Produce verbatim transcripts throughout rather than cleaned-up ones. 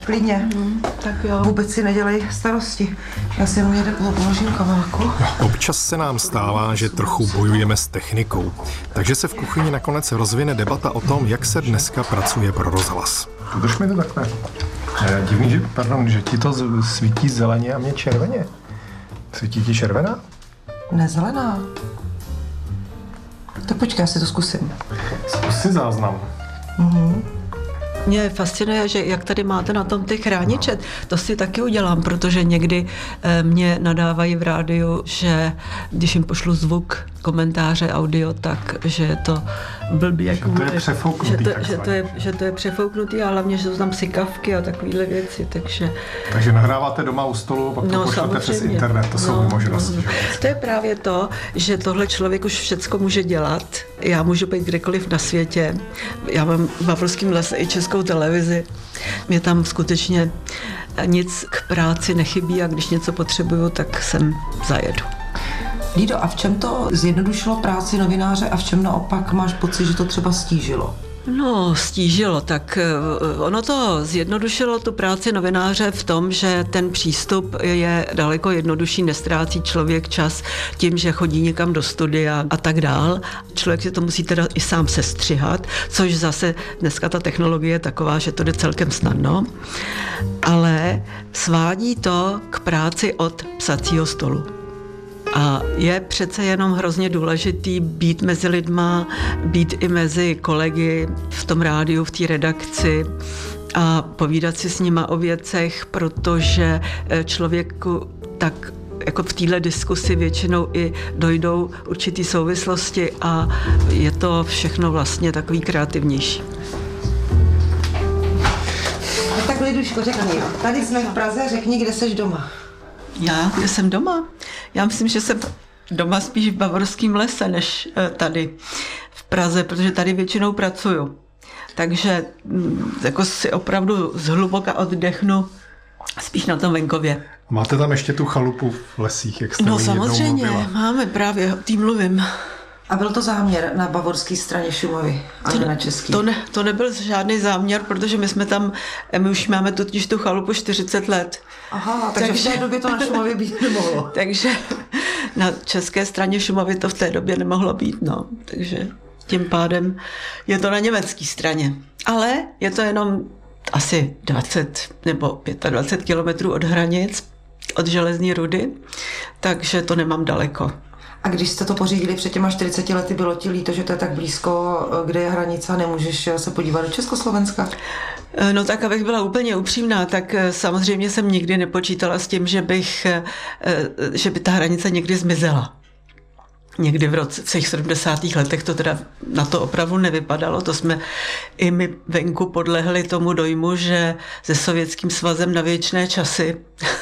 Klidně. Mm, tak jo. Vůbec si nedělej starosti. Já si jenom jeden položím kamelku. Občas se nám stává, že trochu bojujeme s technikou. Takže se v kuchyni nakonec rozvine debata o tom, jak se dneska pracuje pro rozhlas. Drž mi to takhle. E, divný, že, pardon, že ti to svítí zeleně a mě červeně. Svítí ti červená? Ne zelená. Tak počkej, já si to zkusím. Zkus si záznam. Mhm. Mě fascinuje, že jak tady máte na tom ty chrániče, to si taky udělám, protože někdy mě nadávají v rádiu, že když jim pošlu zvuk, komentáře, audio, tak že je to blbý. Že to je přefouknutý. Že to, že, to je, že to je přefouknutý a hlavně, že jsou tam sykavky a takovéhle věci, takže... Takže nahráváte doma u stolu, pak to no, pošlete přes internet, to jsou no, možnosti. No, to je právě to, že tohle člověk už všecko může dělat. Já můžu být kdekoliv na světě. Já mám v Bavorském lese i Českou televizi. Mě tam skutečně nic k práci nechybí a když něco potřebuju, tak sem zajedu. Lido, a v čem to zjednodušilo práci novináře a v čem naopak máš pocit, že to třeba stížilo? No, stížilo, tak ono to zjednodušilo tu práci novináře v tom, že ten přístup je daleko jednodušší, nestrácí člověk čas tím, že chodí někam do studia a tak dál. Člověk si to musí teda i sám sestřihat, což zase dneska ta technologie je taková, že to jde celkem snadno, ale svádí to k práci od psacího stolu. A je přece jenom hrozně důležitý být mezi lidma, být i mezi kolegy v tom rádiu, v té redakci a povídat si s nima o věcech, protože člověku tak jako v téhle diskusi většinou i dojdou určitý souvislosti a je to všechno vlastně takový kreativnější. A tak Liduško, řekni, tady jsme v Praze, řekni, kde seš doma. Já, kde jsem doma? Já myslím, že jsem doma spíš v Bavorském lese, než tady v Praze, protože tady většinou pracuju. Takže jako si opravdu zhluboka oddechnu spíš na tom venkově. Máte tam ještě tu chalupu v lesích, jak jste No o ní jednou samozřejmě, mluvila? máme právě, o tým mluvím. A byl to záměr na bavorské straně Šumavy, a ne na český? To, ne, to nebyl žádný záměr, protože my jsme tam, my už máme totiž tu chalupu čtyřicet let. Aha, takže, takže v té době to na Šumavě být nemohlo. Takže na české straně Šumavy to v té době nemohlo být, no. Takže tím pádem je to na německé straně. Ale je to jenom asi dvacet nebo dvacet pět kilometrů od hranic, od Železné Rudy, takže to nemám daleko. A když jste to pořídili před těma čtyřiceti lety, bylo ti líto, že to je tak blízko, kde je hranice a nemůžeš se podívat do Československa? No tak, abych byla úplně upřímná, tak samozřejmě jsem nikdy nepočítala s tím, že bych, že by ta hranice někdy zmizela. Někdy v roce, v těch sedmdesátých letech to teda na to opravdu nevypadalo. To jsme i my venku podlehli tomu dojmu, že se Sovětským svazem na věčné časy.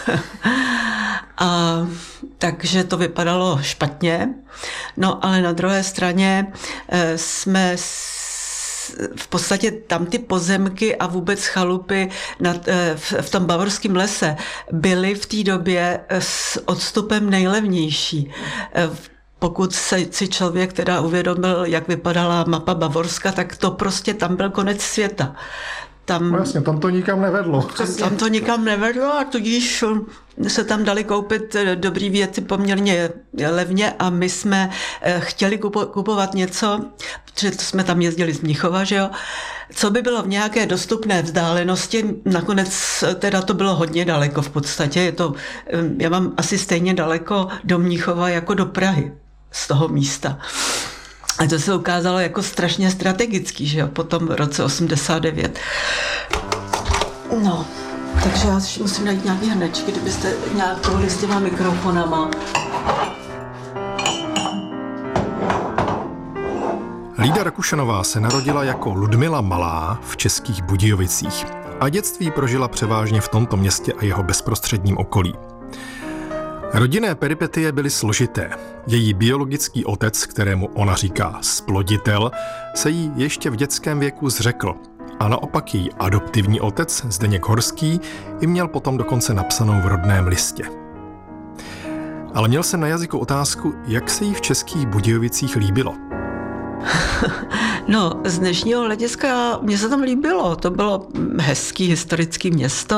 A takže to vypadalo špatně. No ale na druhé straně jsme v podstatě tam ty pozemky a vůbec chalupy nad, v tom bavorském lese byly v té době s odstupem nejlevnější. Pokud se, si člověk teda uvědomil, jak vypadala mapa Bavorska, tak to prostě tam byl konec světa. Tam, no jasně, tam to nikam nevedlo. Přesně. Tam to nikam nevedlo a tudíž se tam dali koupit dobrý věci poměrně levně a my jsme chtěli kupo, kupovat něco, protože jsme tam jezdili z Mnichova, že jo, co by bylo v nějaké dostupné vzdálenosti, nakonec teda to bylo hodně daleko v podstatě, je to, já mám asi stejně daleko do Mnichova jako do Prahy z toho místa. A to se ukázalo jako strašně strategický, že jo, po tom roce osmdesát devět. No, takže já musím najít nějaký hrnečky, kdybyste nějakou s těma mikrofonama. Lída Rakušanová se narodila jako Ludmila Malá v Českých Budějovicích a dětství prožila převážně v tomto městě a jeho bezprostředním okolí. Rodinné peripetie byly složité. Její biologický otec, kterému ona říká sploditel, se jí ještě v dětském věku zřekl. A naopak její adoptivní otec, Zdeněk Horský, ji měl potom dokonce napsanou v rodném listě. Ale měl jsem na jazyku otázku, jak se jí v Českých Budějovicích líbilo. No, z dnešního hlediska mě se tam líbilo. To bylo hezký historický město.